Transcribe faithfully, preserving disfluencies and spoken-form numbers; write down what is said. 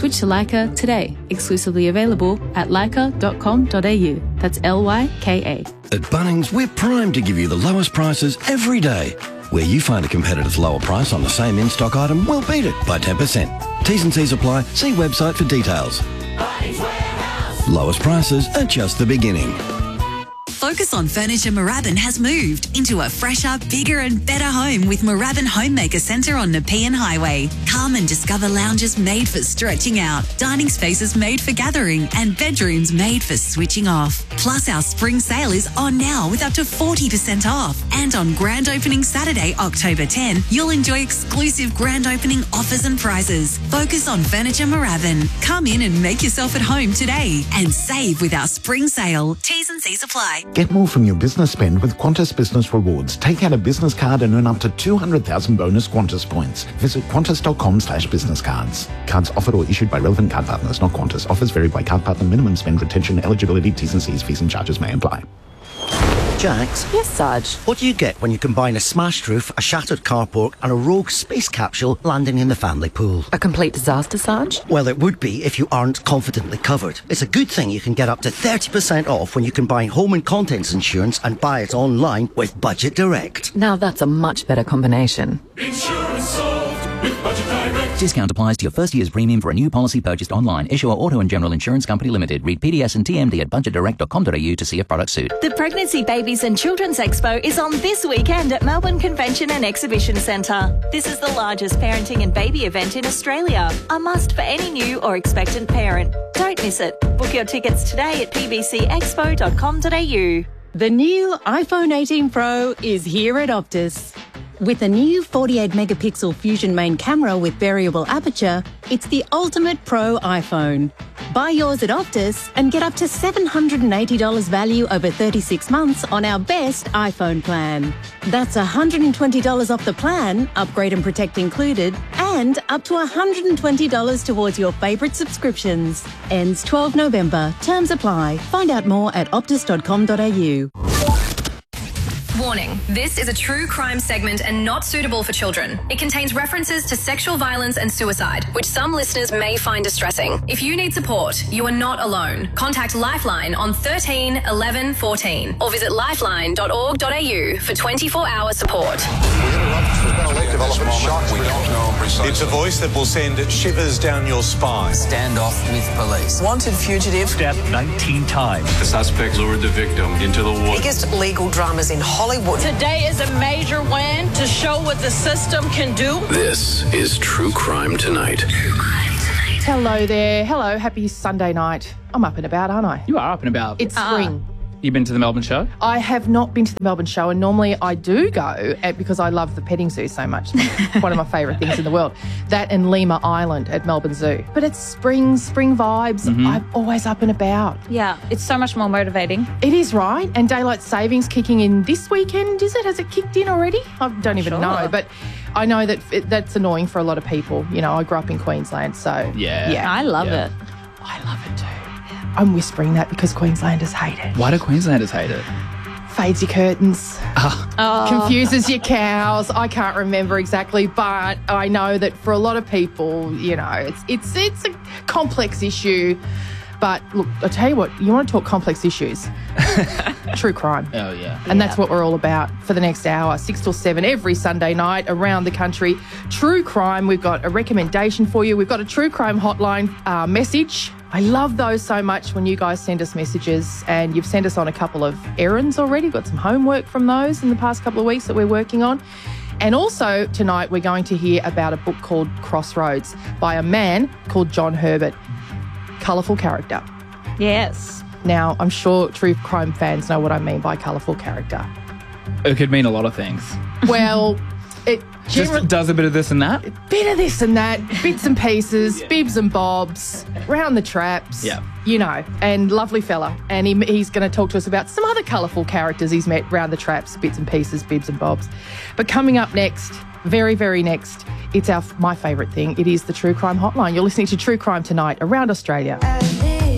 Switch to Leica today. Exclusively available at leica dot com dot a u. That's L Y K A. At Bunnings, we're primed to give you the lowest prices every day. Where you find a competitor's lower price on the same in-stock item, we'll beat it by ten percent. T's and C's apply. See website for details. Bunnings Warehouse. Lowest prices are just the beginning. Focus on Furniture Moorabbin has moved into a fresher, bigger and better home with Moorabbin Homemaker Centre on Nepean Highway. Come and discover lounges made for stretching out, dining spaces made for gathering and bedrooms made for switching off. Plus our spring sale is on now with up to forty percent off. And on grand opening Saturday, October tenth, you'll enjoy exclusive grand opening offers and prizes. Focus on Furniture Moorabbin. Come in and make yourself at home today and save with our spring sale. T's and C's apply. Get more from your business spend with Qantas Business Rewards. Take out a business card and earn up to two hundred thousand bonus Qantas points. Visit qantas.com slash business cards. Cards offered or issued by relevant card partners, not Qantas. Offers vary by card partner. Minimum spend, retention, eligibility, T's and C's, fees and charges may apply. Jax? Yes, Sarge? What do you get when you combine a smashed roof, a shattered carport and a rogue space capsule landing in the family pool? A complete disaster, Sarge? Well, it would be if you aren't confidently covered. It's a good thing you can get up to thirty percent off when you combine home and contents insurance and buy it online with Budget Direct. Now that's a much better combination. Insurance solved with Budget Direct. Discount applies to your first year's premium for a new policy purchased online. Issuer Auto and General Insurance Company Limited. Read P D S and T M D at budget direct dot com dot a u to see if products suit. The Pregnancy, Babies and Children's Expo is on this weekend at Melbourne Convention and Exhibition Centre. This is the largest parenting and baby event in Australia. A must for any new or expectant parent. Don't miss it. Book your tickets today at p b c expo dot com dot a u. The new iPhone eighteen Pro is here at Optus. With a new forty-eight megapixel Fusion main camera with variable aperture, it's the ultimate pro iPhone. Buy yours at Optus and get up to seven hundred eighty dollars value over thirty-six months on our best iPhone plan. That's one hundred twenty dollars off the plan, upgrade and protect included, and up to one hundred twenty dollars towards your favourite subscriptions. Ends twelfth November. Terms apply. Find out more at optus dot com dot a u. Warning, this is a true crime segment and not suitable for children. It contains references to sexual violence and suicide, which some listeners may find distressing. If you need support, you are not alone. Contact Lifeline on thirteen eleven fourteen or visit lifeline dot org dot a u for twenty-four hour support. It's a voice that will send shivers down your spine. Stand off with police. Wanted fugitive. Stabbed nineteen times. The suspect lured the victim into the water. Biggest legal dramas in Hollywood. Today is a major win to show what the system can do. This is True Crime Tonight. True Crime Tonight. Hello there. Hello. Happy Sunday night. I'm up and about, aren't I? You are up and about. It's uh, spring. You been to the Melbourne show? I have not been to the Melbourne show, and normally I do go at, because I love the petting zoo so much. It's one of my favourite things in the world. That and Lima Island at Melbourne Zoo. But it's spring, spring vibes. Mm-hmm. I'm always up and about. Yeah, it's so much more motivating. It is, right? And daylight savings kicking in this weekend, is it? Has it kicked in already? I don't even sure. know. But I know that it, that's annoying for a lot of people. You know, I grew up in Queensland, so yeah, yeah. I love yeah. it. I love it too. I'm whispering that because Queenslanders hate it. Why do Queenslanders hate it? Fades your curtains. Oh. Oh. Confuses your cows. I can't remember exactly, but I know that for a lot of people, you know, it's it's it's a complex issue. But look, I'll tell you what, you want to talk complex issues. True crime. Oh, yeah. And yeah. that's what we're all about for the next hour, six till seven, every Sunday night around the country. True crime. We've got a recommendation for you. We've got a true crime hotline uh, message. I love those so much when you guys send us messages, and you've sent us on a couple of errands already. Got some homework from those in the past couple of weeks that we're working on. And also tonight we're going to hear about a book called Crossroads by a man called John Herbert. Colourful character. Yes. Now, I'm sure true crime fans know what I mean by colourful character. It could mean a lot of things. Well, it just does a bit of this and that. A bit of this and that, bits and pieces, yeah. bibs and bobs, round the traps. Yeah. You know, and lovely fella. And he, he's going to talk to us about some other colourful characters he's met round the traps, bits and pieces, bibs and bobs. But coming up next, very, very next, it's our my favourite thing. It is the True Crime Hotline. You're listening to True Crime Tonight around Australia.